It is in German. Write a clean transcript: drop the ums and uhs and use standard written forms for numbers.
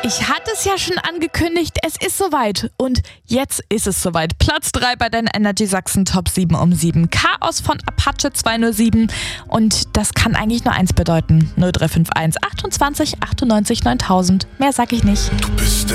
Ich hatte es ja schon angekündigt, es ist soweit. Und jetzt ist es soweit. Platz 3 bei den Energy Sachsen Top 7 um 7. Chaos von Apache 207. Und das kann eigentlich nur eins bedeuten. 0351 28 98 9000. Mehr sag ich nicht. Du bist